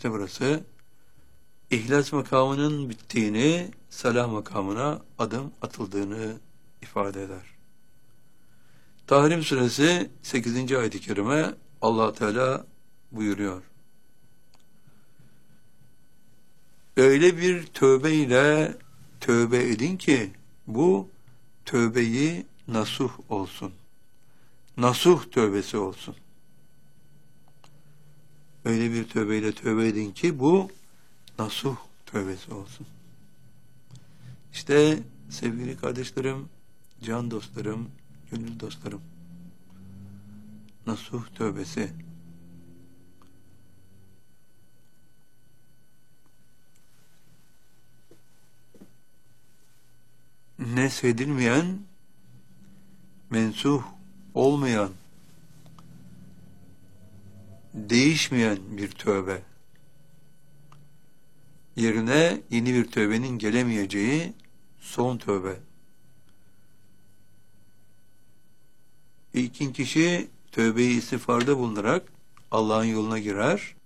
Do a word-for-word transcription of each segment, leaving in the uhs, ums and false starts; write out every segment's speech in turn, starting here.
İşte burası İhlas makamının bittiğini, salah makamına adım atıldığını ifade eder. Tahrim suresi sekizinci ayet-i kerime Allah Teala buyuruyor. Öyle bir tövbe ile tövbe edin ki bu tövbeyi nasuh olsun. Nasuh tövbesi olsun. Öyle bir tövbeyle tövbe edin ki bu nasuh tövbesi olsun. İşte sevgili kardeşlerim, can dostlarım, gönül dostlarım, nasuh tövbesi. Nesedilmeyen, mensuh olmayan, değişmeyen bir tövbe. Yerine yeni bir tövbenin gelemeyeceği son tövbe. İlkin kişi tövbeyi istiğfarda bulunarak Allah'ın yoluna girer.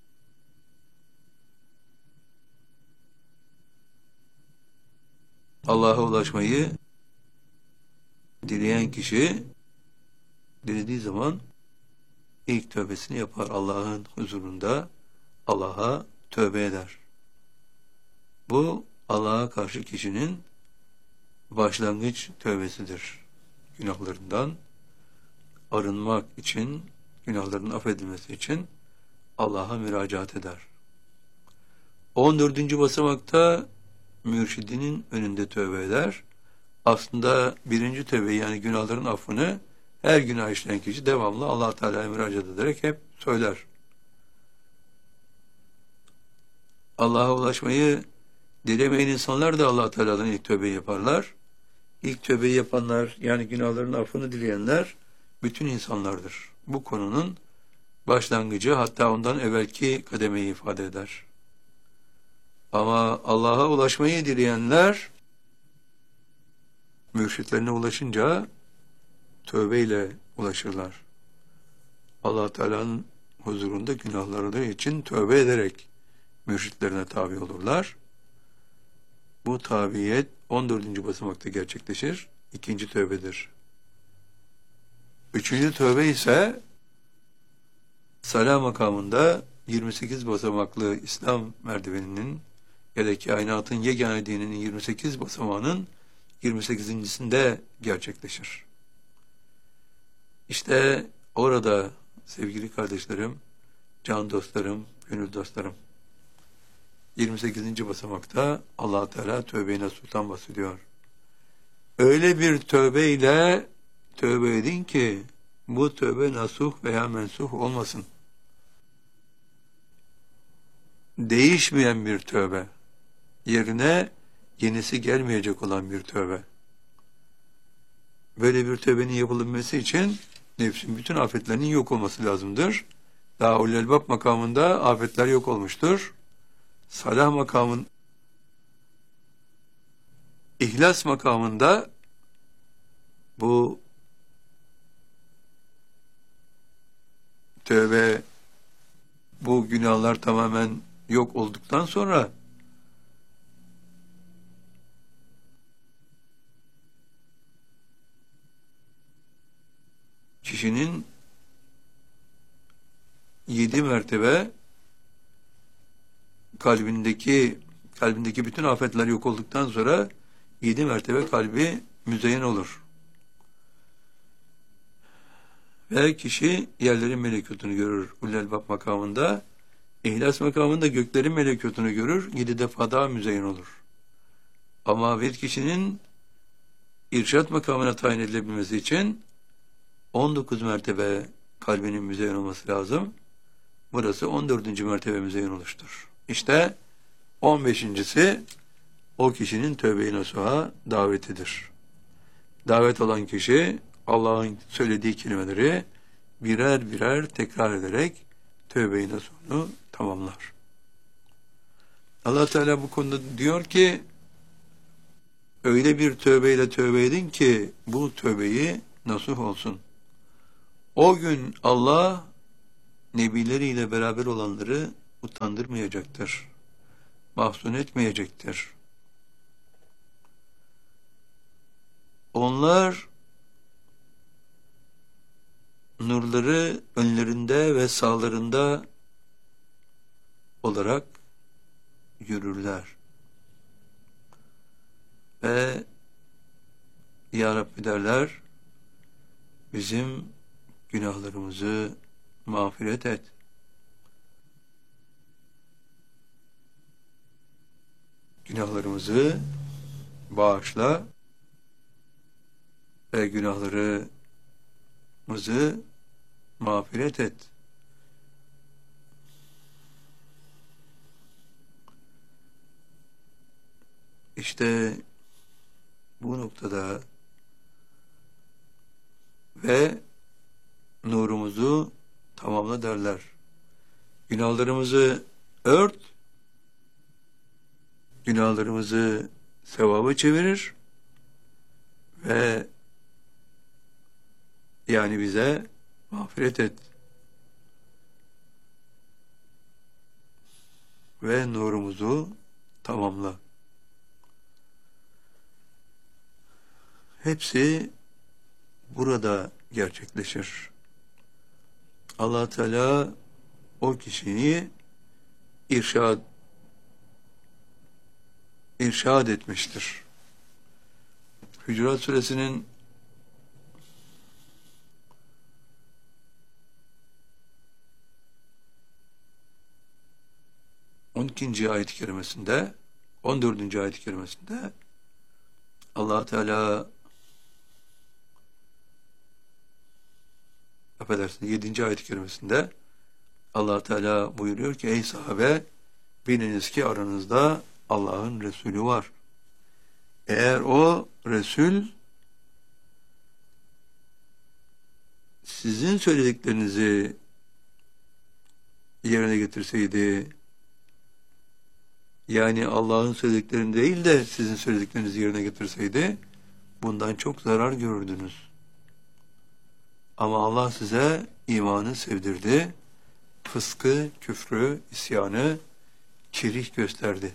Allah'a ulaşmayı dileyen kişi dilediği zaman ilk tövbesini yapar. Allah'ın huzurunda Allah'a tövbe eder. Bu Allah'a karşı kişinin başlangıç tövbesidir. Günahlarından arınmak için, günahların affedilmesi için Allah'a müracaat eder. on dördüncü basamakta mürşidinin önünde tövbe eder. Aslında birinci tövbe, yani günahların affını her günah işleyen kişi devamlı Allah Teala'ya müracaat ederek hep söyler. Allah'a ulaşmayı dilemeyen insanlar da Allah Teala'dan ilk tövbeyi yaparlar. İlk tövbeyi yapanlar, yani günahların affını dileyenler bütün insanlardır. Bu konunun başlangıcı, hatta ondan evvelki kademeyi ifade eder. Ama Allah'a ulaşmayı dileyenler mürşitlerine ulaşınca tövbeyle ulaşırlar. Allah Teala'nın huzurunda günahları için tövbe ederek mürşitlerine tabi olurlar. Bu tabiyet on dördüncü basamakta gerçekleşir. İkinci tövbedir. Üçüncü tövbe ise salah makamında yirmi sekiz basamaklı İslam merdiveninin ya da kainatın yegane dininin yirmi sekiz basamağının yirmi sekizincisinde gerçekleşir. İşte orada sevgili kardeşlerim, can dostlarım, gönül dostlarım, yirmi sekizinci basamakta Allah Teala tövbe-i nasuh'tan bahsediyor. Öyle bir tövbe ile tövbe edin ki bu tövbe nasuh veya mensuh olmasın. Değişmeyen bir tövbe, yerine yenisi gelmeyecek olan bir tövbe. Böyle bir tövbenin yapılması için nefsin bütün afetlerinin yok olması lazımdır. Daha ulul elbab makamında afetler yok olmuştur. Salah makamın, İhlas makamında bu tövbe, bu günahlar tamamen yok olduktan sonra kişinin yedi mertebe kalbindeki kalbindeki bütün afetler yok olduktan sonra yedi mertebe kalbi müzeyyen olur. Ve kişi yerlerin melekutunu görür. Ulul elbab makamında, İhlas makamında göklerin melekutunu görür. Yedi defa daha müzeyyen olur. Ama bir kişinin irşat makamına tayin edilebilmesi için on dokuz mertebe kalbinin müzeyyen olması lazım. Burası on dördüncü mertebe müzeyyen oluştur. İşte on beşincisi o kişinin tövbe-i nasuha davetidir. Davet olan kişi Allah'ın söylediği kelimeleri birer birer tekrar ederek tövbe-i nasuhunu tamamlar. Allah Teala bu konuda diyor ki, öyle bir tövbeyle tövbe edin ki bu tövbeyi nasuh olsun. O gün Allah nebileriyle beraber olanları utandırmayacaktır, mahzun etmeyecektir. Onlar nurları önlerinde ve sağlarında olarak yürürler. Ve Ya Rabbi derler, bizim günahlarımızı mağfiret et. Günahlarımızı bağışla ve günahlarımızı mağfiret et. İşte bu noktada ve nurumuzu tamamla derler. Günahlarımızı ört, günahlarımızı sevaba çevirir ve yani bize mağfiret et ve nurumuzu tamamla. Hepsi burada gerçekleşir. Allah Teala o kişiyi irşad irşad etmiştir. Hücurat Suresinin on ikinci ayet-i kerimesinde, on dördüncü ayet-i kerimesinde Allah Teala affedersiniz yedinci ayet-i kerimesinde Allah Teala buyuruyor ki ey sahabe biliniz ki aranızda Allah'ın Resulü var. Eğer o Resul sizin söylediklerinizi yerine getirseydi, yani Allah'ın söylediklerini değil de sizin söylediklerinizi yerine getirseydi, bundan çok zarar görürdünüz. Ama Allah size imanı sevdirdi, fıskı, küfrü, isyanı kerih gösterdi.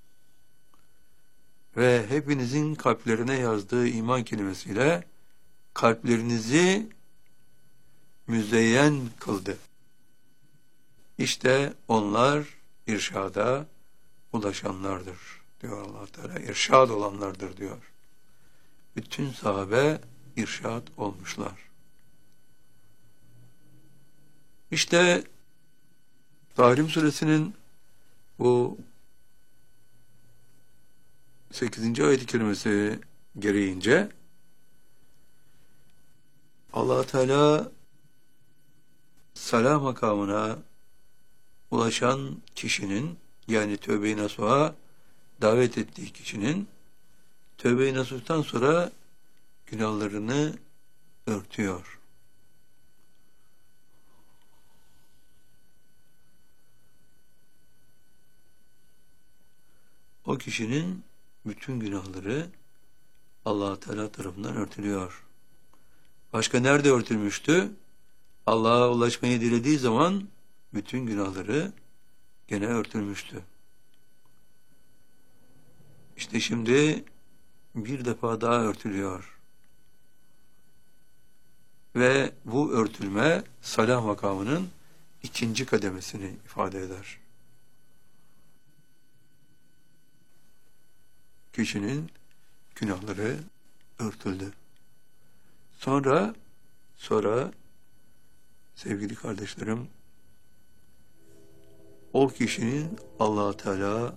Ve hepinizin kalplerine yazdığı iman kelimesiyle kalplerinizi müzeyyen kıldı. İşte onlar irşada ulaşanlardır diyor Allah Teala. İrşad olanlardır diyor. Bütün sahabe irşad olmuşlar. İşte Tahrim Suresinin bu sekizinci ayet-i kerimesi gereğince Allah Teala salah makamına ulaşan kişinin, yani tövbe-i nasuha davet ettiği kişinin tövbe-i nasuhtan sonra günahlarını örtüyor. O kişinin bütün günahları Allah Teala tarafından örtülüyor. Başka nerede örtülmüştü? Allah'a ulaşmayı dilediği zaman bütün günahları gene örtülmüştü. İşte şimdi bir defa daha örtülüyor. Ve bu örtülme salah makamının ikinci kademesini ifade eder. Kişinin günahları örtüldü. Sonra sonra sevgili kardeşlerim, o kişinin Allah Teala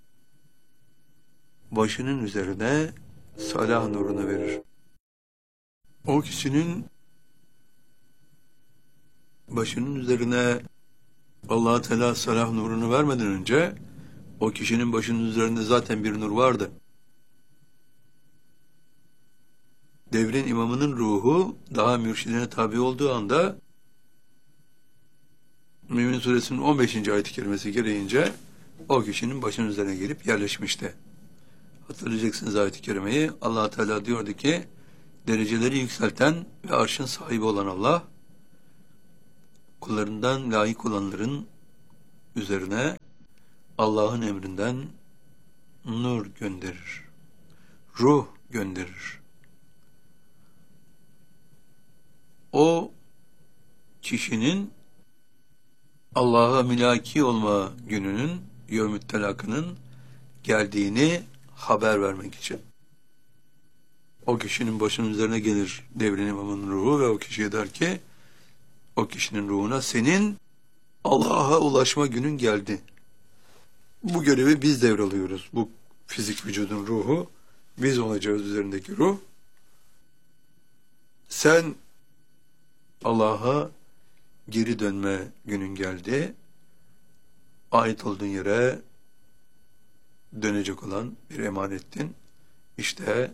başının üzerine salah nurunu verir. O kişinin başının üzerine Allah Teala salah nurunu vermeden önce o kişinin başının üzerinde zaten bir nur vardı. Devrin imamının ruhu daha mürşidine tabi olduğu anda Mümin Suresinin on beşinci ayet-i kerimesi gereğince o kişinin başının üzerine gelip yerleşmişti. Hatırlayacaksınız ayet-i kerimeyi. Allah Teala diyordu ki dereceleri yükselten ve arşın sahibi olan Allah kullarından layık olanların üzerine Allah'ın emrinden nur gönderir. Ruh gönderir. O kişinin Allah'a mülaki olma gününün, yevmü telakının geldiğini haber vermek için. O kişinin başının üzerine gelir devrin imamının ruhu ve o kişiye der ki, o kişinin ruhuna senin Allah'a ulaşma günün geldi. Bu görevi biz devralıyoruz. Bu fizik vücudun ruhu, biz olacağız üzerindeki ruh. Sen Allah'a geri dönme günün geldi. Ait olduğun yere dönecek olan bir emanettin. İşte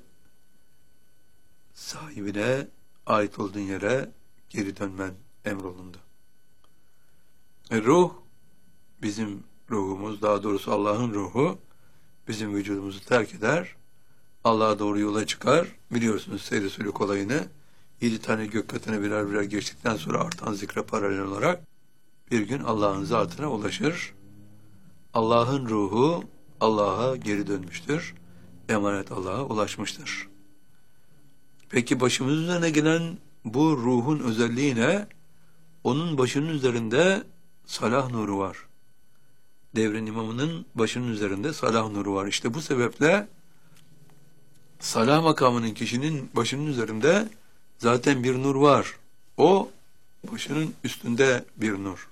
sahibine ait olduğun yere geri dönmen emrolundu. E, ruh, bizim ruhumuz, daha doğrusu Allah'ın ruhu, bizim vücudumuzu terk eder, Allah'a doğru yola çıkar. Biliyorsunuz seyri sülük olayını, yedi tane gök katına birer birer geçtikten sonra artan zikre paralel olarak bir gün Allah'ın zatına ulaşır. Allah'ın ruhu Allah'a geri dönmüştür. Emanet Allah'a ulaşmıştır. Peki başımız üzerine gelen bu ruhun özelliği ne? Onun başının üzerinde salah nuru var. Devrin imamının başının üzerinde salah nuru var. İşte bu sebeple salah makamının kişinin başının üzerinde zaten bir nur var. O başının üstünde bir nur.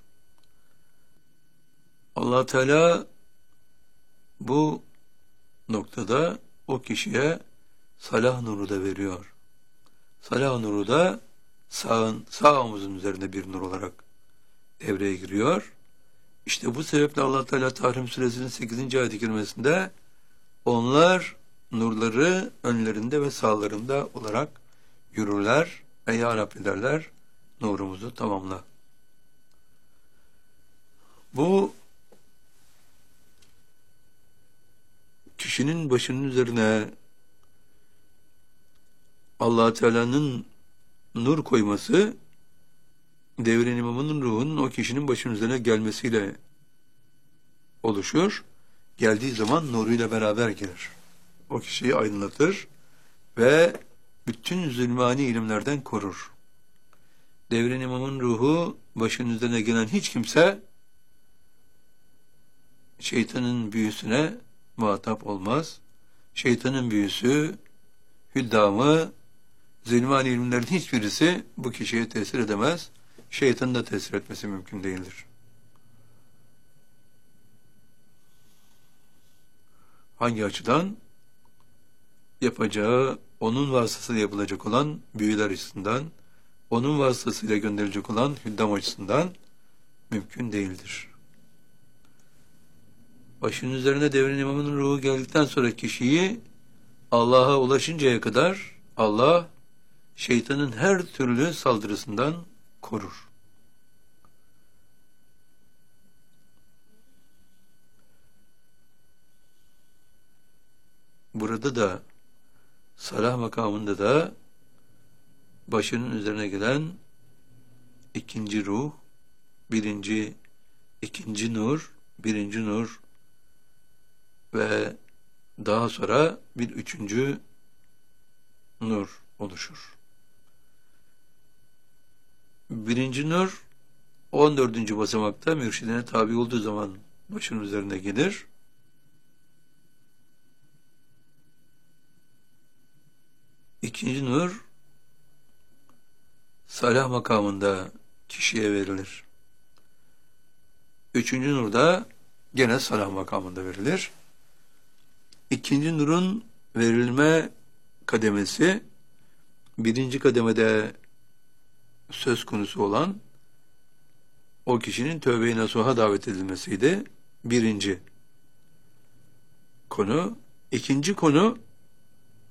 Allah Teala bu noktada o kişiye salah nuru da veriyor. Salah nuru da sağın, sağ omuzun üzerinde bir nur olarak devreye giriyor. İşte bu sebeple Allah Teala Tahrim Suresinin sekizinci ayet-i kerimesinde onlar nurları önlerinde ve sağlarında olarak yürürler ve ya Rabbi derler, nurumuzu tamamla. Bu kişinin başının üzerine Allah Teala'nın nur koyması, devrin imamının ruhunun o kişinin başının üzerine gelmesiyle oluşur. Geldiği zaman nuruyla beraber gelir. O kişiyi aydınlatır ve bütün zulmani ilimlerden korur. Devrin imamın ruhu başının üzerine gelen hiç kimse şeytanın büyüsüne muhatap olmaz. Şeytanın büyüsü, hüddamı, zulmani ilimlerin hiçbirisi bu kişiye tesir edemez. Şeytanın da tesir etmesi mümkün değildir. Hangi açıdan? Yapacağı, onun vasıtasıyla yapılacak olan büyüler açısından, onun vasıtasıyla gönderilecek olan hüddam açısından mümkün değildir. Başının üzerine devrin imamının ruhu geldikten sonra kişiyi Allah'a ulaşıncaya kadar Allah şeytanın her türlü saldırısından korur. Burada da salah makamında da başının üzerine gelen ikinci ruh, birinci, ikinci nur, birinci nur ve daha sonra bir üçüncü nur oluşur. Birinci nur on dördüncü basamakta mürşidine tabi olduğu zaman başının üzerine gelir. İkinci nur salah makamında kişiye verilir. Üçüncü nur da gene salah makamında verilir. İkinci nurun verilme kademesi birinci kademede söz konusu olan o kişinin tövbe-i nasuha davet edilmesiydi. Birinci konu. İkinci konu